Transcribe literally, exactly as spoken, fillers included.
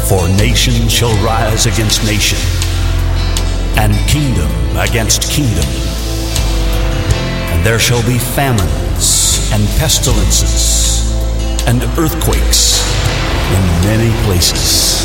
For nation shall rise against nation, and kingdom against kingdom. And there shall be famines and pestilences and earthquakes in many places.